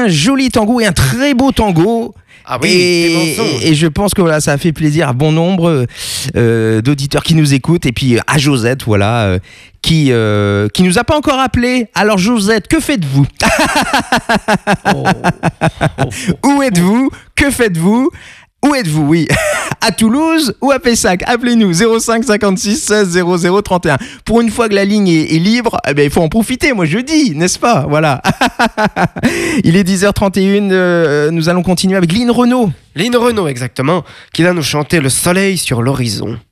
un joli tango et un très beau tango. Ah oui, et je pense que voilà, ça a fait plaisir à bon nombre d'auditeurs qui nous écoutent. Et puis à Josette, voilà, qui nous a pas encore appelé. Alors Josette, que faites-vous? Où êtes-vous? Que faites-vous? Où êtes-vous? Oui, à Toulouse ou à Pessac? Appelez-nous 05 56 16 00 31. Pour une fois que la ligne est libre, eh ben, il faut en profiter, moi je dis, n'est-ce pas? Voilà. Il est 10h31, nous allons continuer avec Lynn Renaud. Lynn Renaud, exactement, qui va nous chanter Le soleil sur l'horizon.